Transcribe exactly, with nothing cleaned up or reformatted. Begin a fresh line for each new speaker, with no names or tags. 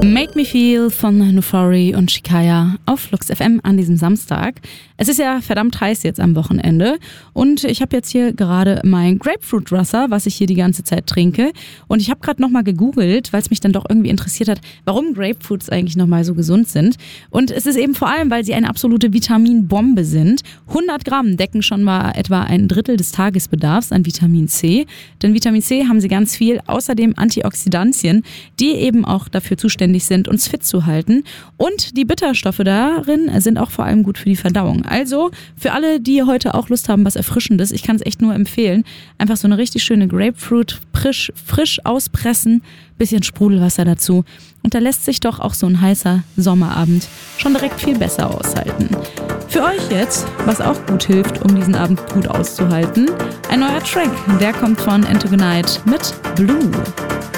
Make Me Feel von Nufari und Shikaya auf Flux F M an diesem Samstag. Es ist ja verdammt heiß jetzt am Wochenende und ich habe jetzt hier gerade mein Grapefruit-Wasser, was ich hier die ganze Zeit trinke. Und ich habe gerade nochmal gegoogelt, weil es mich dann doch irgendwie interessiert hat, warum Grapefruits eigentlich nochmal so gesund sind. Und es ist eben vor allem, weil sie eine absolute Vitaminbombe sind. hundert Gramm decken schon mal etwa ein Drittel des Tagesbedarfs an Vitamin C. Denn Vitamin C haben sie ganz viel, außerdem Antioxidantien, die eben auch dafür zuständig sind, uns fit zu halten. Und die Bitterstoffe darin sind auch vor allem gut für die Verdauung. Also für alle, die heute auch Lust haben, was Erfrischendes, ich kann es echt nur empfehlen, einfach so eine richtig schöne Grapefruit frisch, frisch auspressen, bisschen Sprudelwasser dazu. Und da lässt sich doch auch so ein heißer Sommerabend schon direkt viel besser aushalten. Für euch jetzt, was auch gut hilft, um diesen Abend gut auszuhalten, ein neuer Track. Der kommt von Antogonite mit Blue.